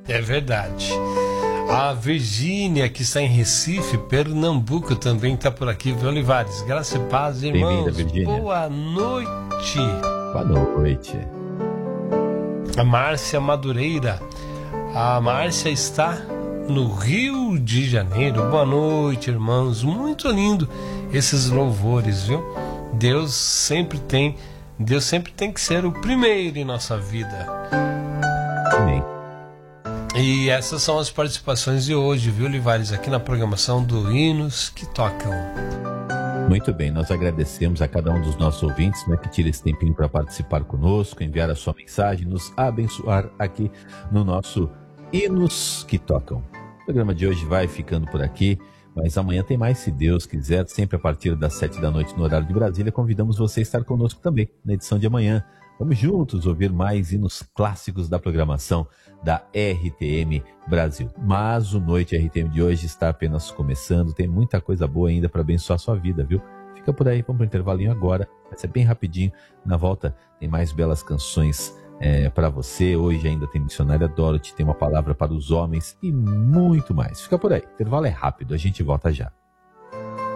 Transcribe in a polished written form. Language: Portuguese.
É verdade. A Virgínia, que está em Recife, Pernambuco, também está por aqui, viu, Olivares? Graça e paz, irmãos. Bem-vinda, Virgínia. Boa noite. Boa noite. A Márcia Madureira. A Márcia está no Rio de Janeiro. Boa noite, irmãos. Muito lindo esses louvores, viu? Deus sempre tem que ser o primeiro em nossa vida. Amém. E essas são as participações de hoje, viu, Olivares, aqui na programação do Hinos que Tocam. Muito bem, nós agradecemos a cada um dos nossos ouvintes, né, que tira esse tempinho para participar conosco, enviar a sua mensagem, nos abençoar aqui no nosso Hinos que Tocam. O programa de hoje vai ficando por aqui, mas amanhã tem mais, se Deus quiser, sempre a partir das 7 da noite no horário de Brasília. Convidamos você a estar conosco também na edição de amanhã. Vamos juntos ouvir mais hinos clássicos da programação da RTM Brasil. Mas o Noite RTM de hoje está apenas começando, tem muita coisa boa ainda para abençoar a sua vida, viu? Fica por aí, vamos para o intervalinho agora, vai ser bem rapidinho. Na volta tem mais belas canções para você. Hoje ainda tem Missionária Dorothy, tem uma palavra para os homens e muito mais. Fica por aí, o intervalo é rápido, a gente volta já.